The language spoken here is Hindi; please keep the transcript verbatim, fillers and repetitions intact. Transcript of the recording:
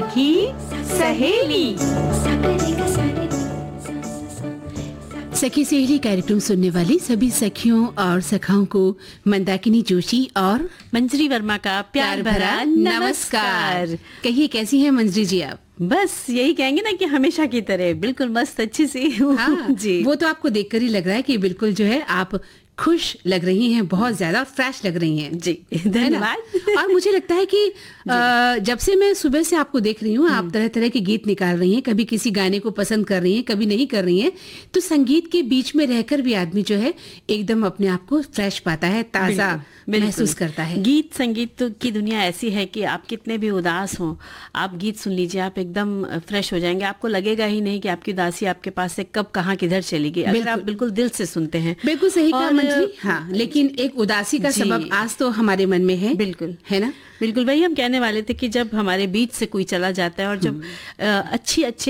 सखी सहेली। सखी सहेली कार्यक्रम सुनने वाली सभी सखियों और सखाओं को मंदाकिनी जोशी और मंजरी वर्मा का प्यार भरा नमस्कार। कहिए कैसी हैं मंजरी जी आप? बस यही कहेंगे ना कि हमेशा की तरह बिल्कुल मस्त अच्छी सी हूँ। हाँ, जी वो तो आपको देखकर ही लग रहा है कि बिल्कुल जो है आप खुश लग रही हैं, बहुत ज्यादा फ्रेश लग रही हैं। जी धन्यवाद। और मुझे लगता है कि आ, जब से मैं सुबह से आपको देख रही हूँ, आप तरह तरह के गीत निकाल रही हैं, कभी किसी गाने को पसंद कर रही हैं, कभी नहीं कर रही हैं। तो संगीत के बीच में रहकर भी आदमी जो है एकदम अपने आप को फ्रेश पाता है, ताजा महसूस करता है। गीत संगीत की दुनिया ऐसी है कि आप कितने भी उदास हों, आप गीत सुन लीजिए, आप एकदम फ्रेश हो जाएंगे। आपको लगेगा ही नहीं कि आपकी उदासी आपके पास से कब कहाँ किधर चली गई, अगर आप बिल्कुल दिल से सुनते हैं। बिल्कुल सही कहा मंजरी। हाँ, लेकिन एक उदासी का सबब आज तो हमारे मन में है। बिल्कुल है ना? बिल्कुल वही हम कहने वाले थे कि जब हमारे बीच से कोई चला जाता है और जब अच्छी अच्छी